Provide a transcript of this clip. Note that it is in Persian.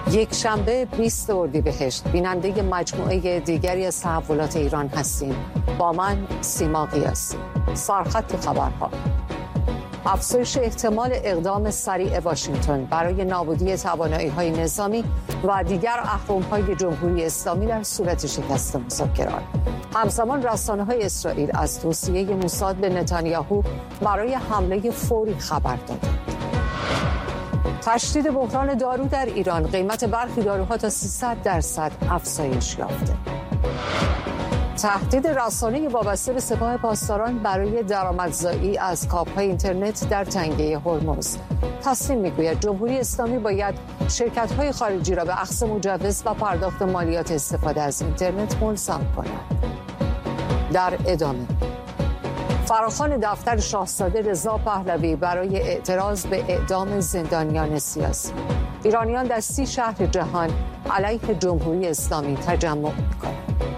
یک شنبه 20 اردیبهشت بیننده مجموعه دیگری از تحولات ایران هستیم. با من سیما قیاسی. سرخط خبرها: افزایش احتمال اقدام سریع واشنگتن برای نابودی توانایی‌های نظامی و دیگر اهرم‌های جمهوری اسلامی در صورت شکست مذاکرات. همزمان رسانه‌های اسرائیل از توصیه موساد به نتانیاهو برای حمله فوری خبر دادند. تشدید بحران دارو در ایران، قیمت برخی داروها تا 300% افزایش یافته. تهدید رسانه‌ای وابسته به سپاه پاسداران برای درآمدزایی از کابل‌های اینترنت در تنگه هرمز. تصمیم می‌گوید جمهوری اسلامی باید شرکت‌های خارجی را به اخذ مجوز و پرداخت مالیات استفاده از اینترنت ملزم کند. در ادامه فراخوان دفتر شاهزاده رضا پهلوی برای اعتراض به اعدام زندانیان سیاسی. ایرانیان در 30 شهر جهان علیه جمهوری اسلامی تجمع می‌کنند.